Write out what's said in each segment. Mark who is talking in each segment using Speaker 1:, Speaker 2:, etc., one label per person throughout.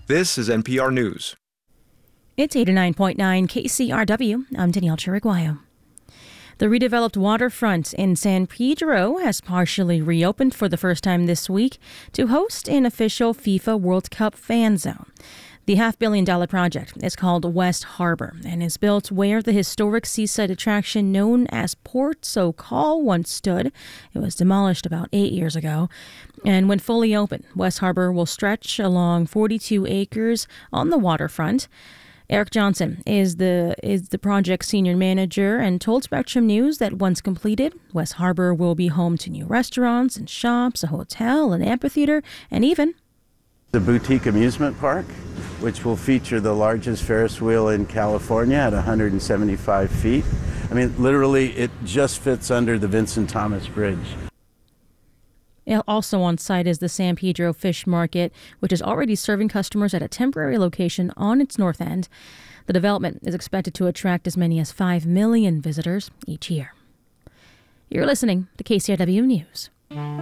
Speaker 1: This is NPR News.
Speaker 2: It's 89.9 KCRW. I'm Danielle Chiriguayo. The redeveloped waterfront in San Pedro has partially reopened for the first time this week to host an official FIFA World Cup fan zone. The $500 million project is called West Harbor and is built where the historic seaside attraction known as Port So Call once stood. It was demolished about 8 years ago. And when fully open, West Harbor will stretch along 42 acres on the waterfront. Eric Johnson is the project's senior manager and told Spectrum News that once completed, West Harbor will be home to new restaurants and shops, a hotel, an amphitheater, and even
Speaker 3: the boutique amusement park, which will feature the largest Ferris wheel in California at 175 feet. I mean, literally, it just fits under the Vincent Thomas Bridge.
Speaker 2: Also on site is the San Pedro Fish Market, which is already serving customers at a temporary location on its north end. The development is expected to attract as many as 5 million visitors each year. You're listening to KCRW News.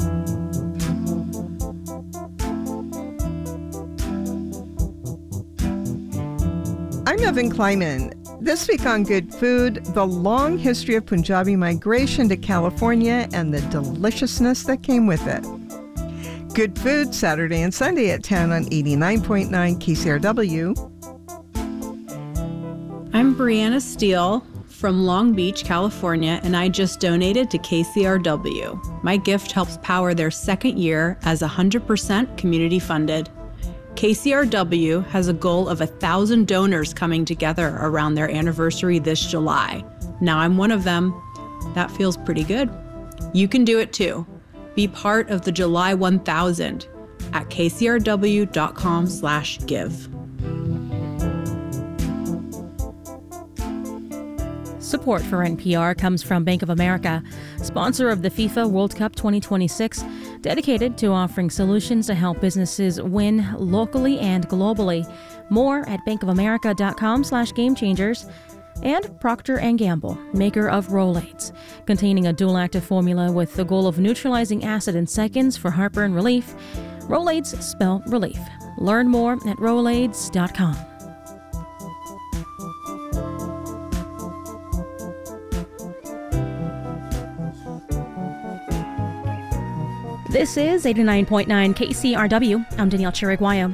Speaker 4: I'm Evan Kleiman. This week on Good Food, the long history of Punjabi migration to California and the deliciousness that came with it. Good Food, Saturday and Sunday at 10 on 89.9 KCRW.
Speaker 5: I'm Brianna Steele from Long Beach, California, and I just donated to KCRW. My gift helps power their second year as 100% community funded. KCRW has a goal of 1,000 donors coming together around their anniversary this July. Now I'm one of them. That feels pretty good. You can do it too. Be part of the July 1000 at kcrw.com/give.
Speaker 2: Support for NPR comes from Bank of America, sponsor of the FIFA World Cup 2026, dedicated to offering solutions to help businesses win locally and globally. More at bankofamerica.com/gamechangers. And Procter & Gamble, maker of Rolaids, containing a dual-active formula with the goal of neutralizing acid in seconds for heartburn relief. Rolaids spell relief. Learn more at Rolaids.com. This is 89.9 KCRW. I'm Danielle Chiriguayo.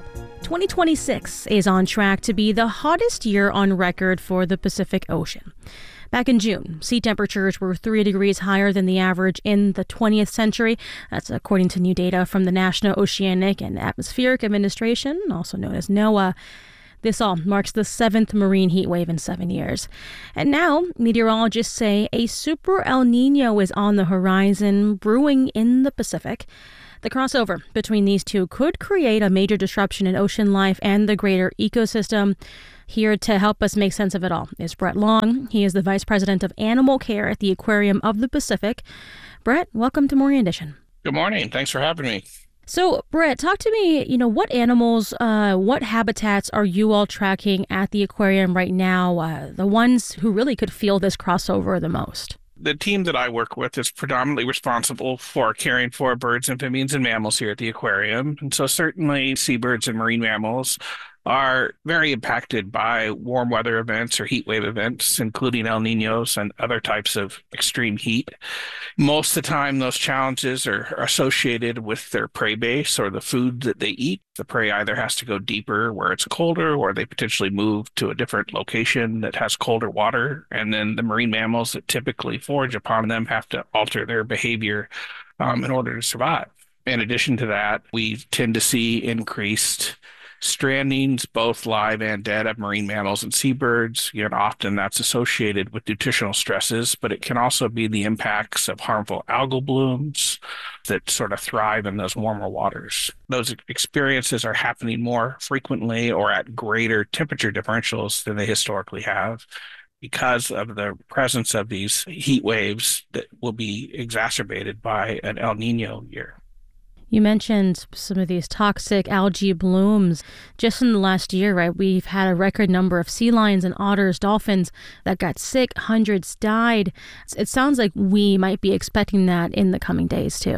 Speaker 2: 2026 is on track to be the hottest year on record for the Pacific Ocean. Back in June, sea temperatures were 3 degrees higher than the average in the 20th century. That's according to new data from the National Oceanic and Atmospheric Administration, also known as NOAA. This all marks the 7th marine heat wave in 7 years. And now, meteorologists say a super El Nino is on the horizon, brewing in the Pacific. The crossover between these two could create a major disruption in ocean life and the greater ecosystem. Here to help us make sense of it all is Brett Long. He is the Vice President of Animal Care at the Aquarium of the Pacific. Brett, welcome to Morning Edition.
Speaker 6: Good morning. Thanks for having me.
Speaker 2: So, Brett, talk to me, what animals, what habitats are you all tracking at the aquarium right now, the ones who really could feel this crossover the most?
Speaker 6: The team that I work with is predominantly responsible for caring for birds, amphibians, and mammals here at the aquarium. And so certainly seabirds and marine mammals are very impacted by warm weather events or heat wave events, including El Niños and other types of extreme heat. Most of the time, those challenges are associated with their prey base or the food that they eat. The prey either has to go deeper where it's colder, or they potentially move to a different location that has colder water. And then the marine mammals that typically forage upon them have to alter their behavior in order to survive. In addition to that, we tend to see increased strandings, both live and dead, of marine mammals and seabirds. Often that's associated with nutritional stresses, but it can also be the impacts of harmful algal blooms that sort of thrive in those warmer waters. Those experiences are happening more frequently or at greater temperature differentials than they historically have, because of the presence of these heat waves that will be exacerbated by an El Nino year.
Speaker 2: You mentioned some of these toxic algae blooms. Just in the last year, right, we've had a record number of sea lions and otters, dolphins that got sick, hundreds died. It sounds like we might be expecting that in the coming days, too.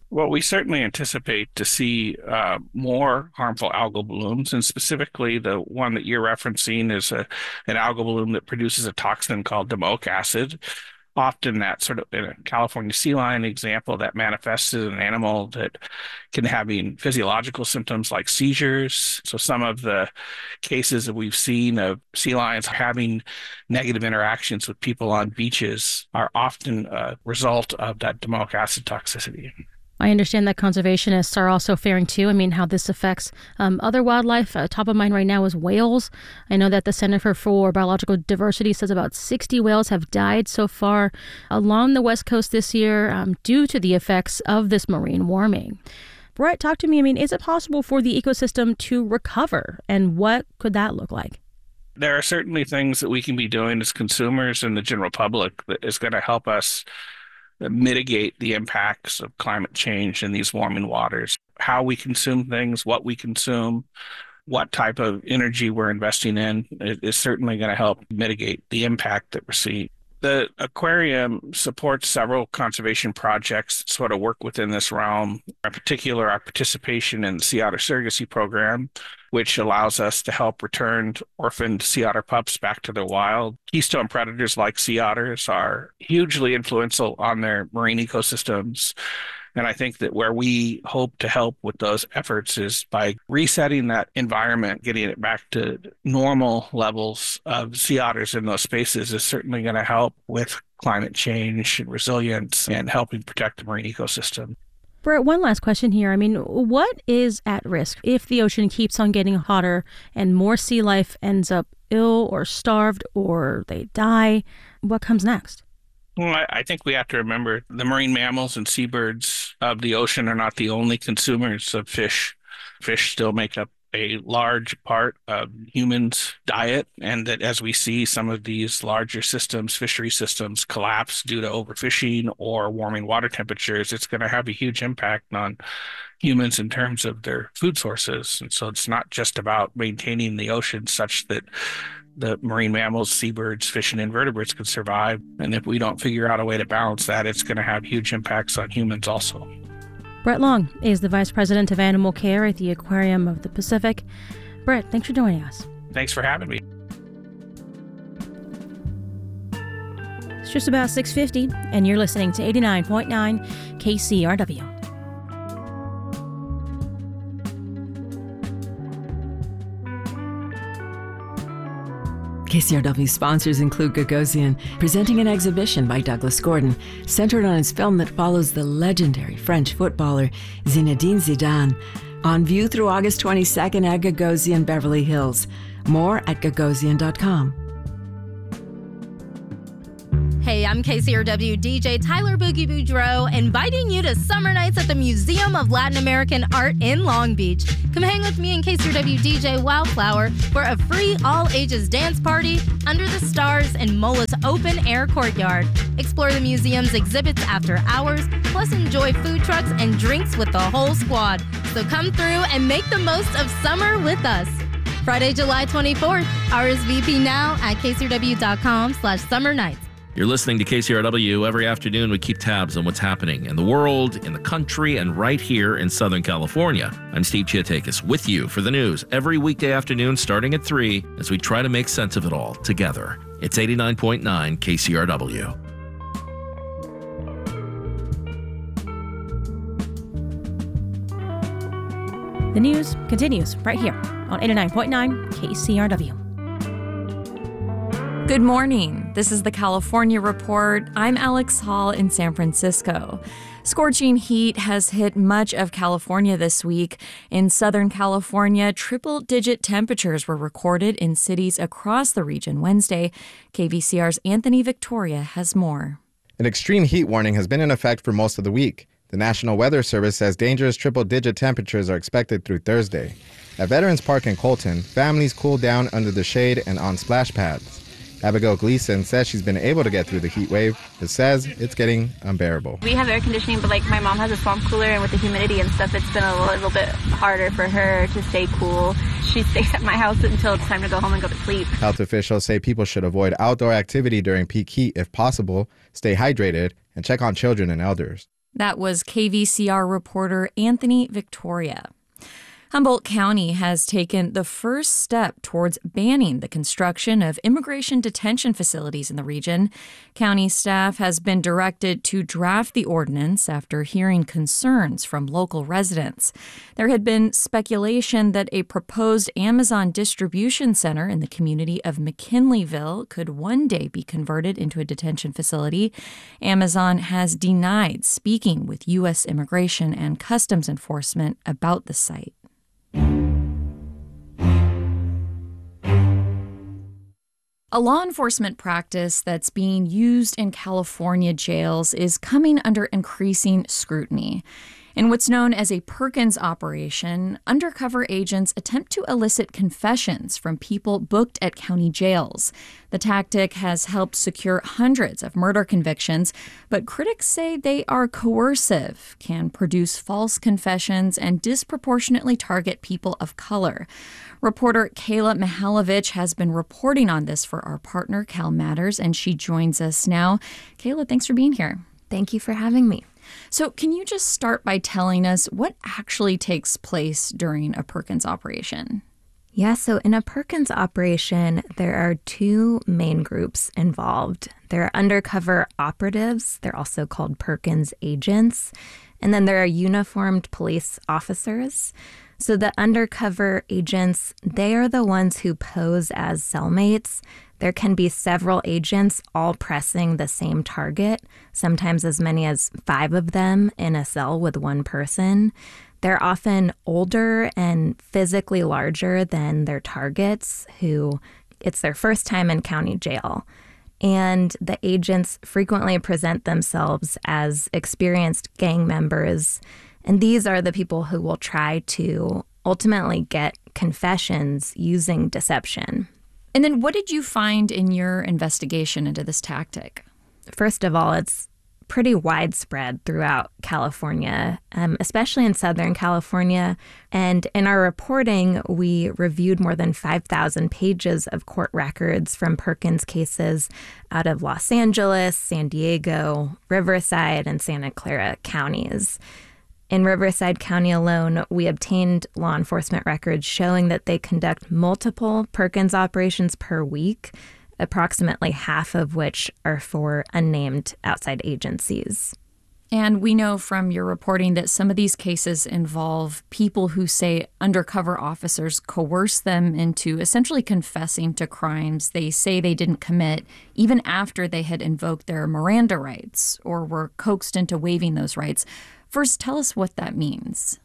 Speaker 6: Well, we certainly anticipate to see more harmful algal blooms, and specifically the one that you're referencing is an algal bloom that produces a toxin called domoic acid. Often that sort of, in a California sea lion example, that manifests as an animal that can have physiological symptoms like seizures. So some of the cases that we've seen of sea lions having negative interactions with people on beaches are often a result of that domoic acid toxicity.
Speaker 2: I understand that conservationists are also fearing, too, how this affects other wildlife. Top of mind right now is whales. I know that the Center for Biological Diversity says about 60 whales have died so far along the West Coast this year due to the effects of this marine warming. Brett, talk to me. Is it possible for the ecosystem to recover? And what could that look like?
Speaker 6: There are certainly things that we can be doing as consumers and the general public that is going to help us mitigate the impacts of climate change in these warming waters. How we consume things, what we consume, what type of energy we're investing in is certainly going to help mitigate the impact that we're seeing. The aquarium supports several conservation projects that sort of work within this realm. In particular, our participation in the Sea Otter Surrogacy Program, which allows us to help return orphaned sea otter pups back to the wild. Keystone predators like sea otters are hugely influential on their marine ecosystems. And I think that where we hope to help with those efforts is by resetting that environment, getting it back to normal levels of sea otters in those spaces is certainly going to help with climate change and resilience and helping protect the marine ecosystem.
Speaker 2: Brett, one last question here. What is at risk if the ocean keeps on getting hotter and more sea life ends up ill or starved or they die? What comes next?
Speaker 6: Well, I think we have to remember the marine mammals and seabirds of the ocean are not the only consumers of fish. Fish still make up a large part of humans' diet, and that as we see some of these larger systems, fishery systems, collapse due to overfishing or warming water temperatures, it's going to have a huge impact on humans in terms of their food sources. And so it's not just about maintaining the ocean such that the marine mammals, seabirds, fish, and invertebrates can survive. And if we don't figure out a way to balance that, it's going to have huge impacts on humans also.
Speaker 2: Brett Long is the Vice President of Animal Care at the Aquarium of the Pacific. Brett, thanks for joining us.
Speaker 6: Thanks for having me.
Speaker 2: It's just about 6:50, and you're listening to 89.9 KCRW.
Speaker 1: KCRW sponsors include Gagosian, presenting an exhibition by Douglas Gordon, centered on his film that follows the legendary French footballer Zinedine Zidane. On view through August 22nd at Gagosian Beverly Hills. More at gagosian.com.
Speaker 7: Hey, I'm KCRW DJ Tyler Boogie Boudreau, inviting you to Summer Nights at the Museum of Latin American Art in Long Beach. Come hang with me and KCRW DJ Wildflower for a free all-ages dance party under the stars in MOLA's open-air courtyard. Explore the museum's exhibits after hours, plus enjoy food trucks and drinks with the whole squad. So come through and make the most of summer with us. Friday, July 24th. RSVP now at kcrw.com/summernights.
Speaker 8: You're listening to KCRW. Every afternoon, we keep tabs on what's happening in the world, in the country, and right here in Southern California. I'm Steve Chiatakis with you for the news every weekday afternoon starting at 3 as we try to make sense of it all together. It's 89.9 KCRW.
Speaker 2: The news continues right here on 89.9 KCRW.
Speaker 9: Good morning. This is the California Report. I'm Alex Hall in San Francisco. Scorching heat has hit much of California this week. In Southern California, triple-digit temperatures were recorded in cities across the region Wednesday. KVCR's Anthony Victoria has more.
Speaker 10: An extreme heat warning has been in effect for most of the week. The National Weather Service says dangerous triple-digit temperatures are expected through Thursday. At Veterans Park in Colton, families cool down under the shade and on splash pads. Abigail Gleason says she's been able to get through the heat wave, but says it's getting unbearable.
Speaker 11: We have air conditioning, but my mom has a swamp cooler, and with the humidity and stuff, it's been a little bit harder for her to stay cool. She stays at my house until it's time to go home and go to sleep.
Speaker 10: Health officials say people should avoid outdoor activity during peak heat if possible, stay hydrated, and check on children and elders.
Speaker 9: That was KVCR reporter Anthony Victoria. Humboldt County has taken the first step towards banning the construction of immigration detention facilities in the region. County staff has been directed to draft the ordinance after hearing concerns from local residents. There had been speculation that a proposed Amazon distribution center in the community of McKinleyville could one day be converted into a detention facility. Amazon has denied speaking with U.S. Immigration and Customs Enforcement about the site. A law enforcement practice that's being used in California jails is coming under increasing scrutiny. In what's known as a Perkins operation, undercover agents attempt to elicit confessions from people booked at county jails. The tactic has helped secure hundreds of murder convictions, but critics say they are coercive, can produce false confessions, and disproportionately target people of color. Reporter Kayla Mihailovich has been reporting on this for our partner, Cal Matters, and she joins us now. Kayla, thanks for being here.
Speaker 12: Thank you for having me.
Speaker 9: So can you just start by telling us what actually takes place during a Perkins operation?
Speaker 12: Yeah, so in a Perkins operation, there are two main groups involved. There are undercover operatives. They're also called Perkins agents. And then there are uniformed police officers. So the undercover agents, they are the ones who pose as cellmates. There can be several agents all pressing the same target, sometimes as many as 5 of them in a cell with one person. They're often older and physically larger than their targets, who it's their first time in county jail. And the agents frequently present themselves as experienced gang members. And these are the people who will try to ultimately get confessions using deception.
Speaker 9: And then what did you find in your investigation into this tactic?
Speaker 12: First of all, it's pretty widespread throughout California, especially in Southern California. And in our reporting, we reviewed more than 5,000 pages of court records from Perkins cases out of Los Angeles, San Diego, Riverside, and Santa Clara counties. In Riverside County alone, we obtained law enforcement records showing that they conduct multiple Perkins operations per week, approximately half of which are for unnamed outside agencies.
Speaker 9: And we know from your reporting that some of these cases involve people who say undercover officers coerce them into essentially confessing to crimes they say they didn't commit, even after they had invoked their Miranda rights or were coaxed into waiving those rights. First, tell us what that means.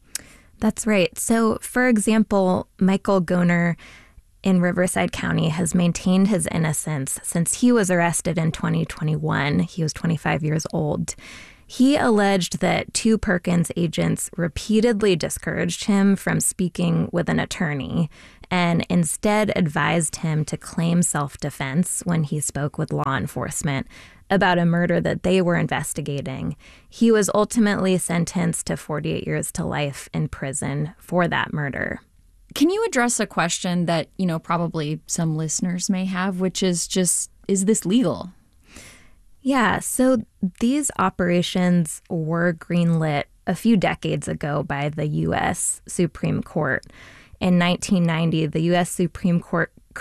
Speaker 12: That's right. So, for example, Michael Goner in Riverside County has maintained his innocence since he was arrested in 2021. He was 25 years old. He alleged that 2 Perkins agents repeatedly discouraged him from speaking with an attorney and instead advised him to claim self-defense when he spoke with law enforcement about a murder that they were investigating. He was ultimately sentenced to 48 years to life in prison for that murder.
Speaker 9: Can you address a question that, probably some listeners may have, which is just, is this legal?
Speaker 12: Yeah, so these operations were greenlit a few decades ago by the U.S. Supreme Court. In 1990, the U.S. Supreme Court